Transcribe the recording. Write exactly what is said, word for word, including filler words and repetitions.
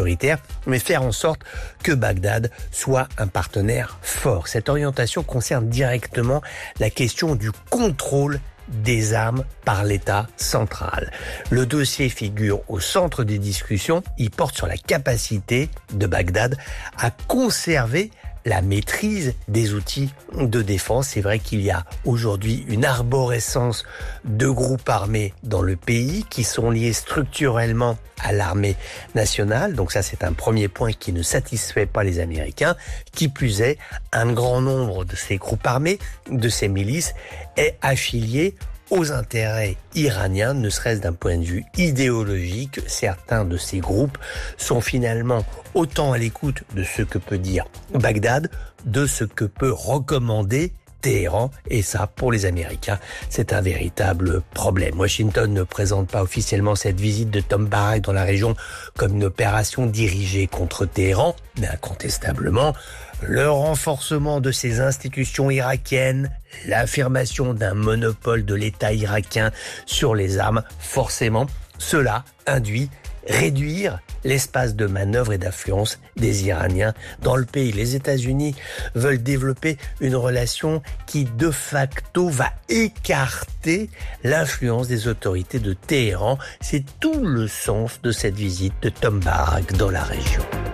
sécuritaire, mais faire en sorte que Bagdad soit un partenaire fort. Cette orientation concerne directement la question du contrôle des armes par l'État central. Le dossier figure au centre des discussions. Il porte sur la capacité de Bagdad à conserver la maîtrise des outils de défense. C'est vrai qu'il y a aujourd'hui une arborescence de groupes armés dans le pays qui sont liés structurellement à l'armée nationale. Donc ça, c'est un premier point qui ne satisfait pas les Américains. Qui plus est, un grand nombre de ces groupes armés, de ces milices, est affilié aux intérêts iraniens, ne serait-ce d'un point de vue idéologique. Certains de ces groupes sont finalement autant à l'écoute de ce que peut dire Bagdad, de ce que peut recommander Téhéran, et ça, pour les Américains, c'est un véritable problème. Washington ne présente pas officiellement cette visite de Tom Barrack dans la région comme une opération dirigée contre Téhéran, mais incontestablement, le renforcement de ces institutions irakiennes, l'affirmation d'un monopole de l'État irakien sur les armes, forcément, cela induit réduire l'espace de manœuvre et d'influence des Iraniens dans le pays. Les États-Unis veulent développer une relation qui, de facto, va écarter l'influence des autorités de Téhéran. C'est tout le sens de cette visite de Tom Barrack dans la région.